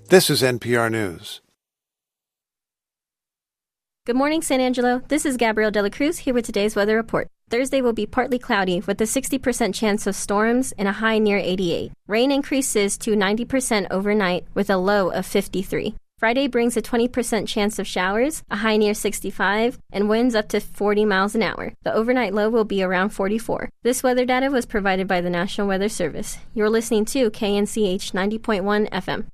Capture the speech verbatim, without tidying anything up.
This is N P R News. Good morning, San Angelo. This is Gabrielle De La Cruz here with today's weather report. Thursday will be partly cloudy with a sixty percent chance of storms and a high near eighty-eight. Rain increases to ninety percent overnight with a low of fifty-three. Friday brings a twenty percent chance of showers, a high near sixty-five, and winds up to forty miles an hour. The overnight low will be around forty-four. This weather data was provided by the National Weather Service. You're listening to K N C H ninety point one F M.